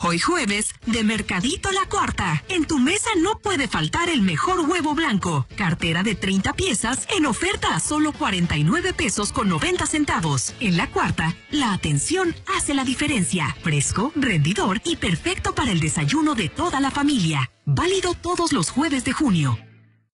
Hoy jueves, de Mercadito La Cuarta. En tu mesa no puede faltar el mejor huevo blanco. Cartera de 30 piezas en oferta a solo 49 pesos con 90 centavos. En La Cuarta, la atención hace la diferencia. Fresco, rendidor y perfecto para el desayuno de toda la familia. Válido todos los jueves de junio.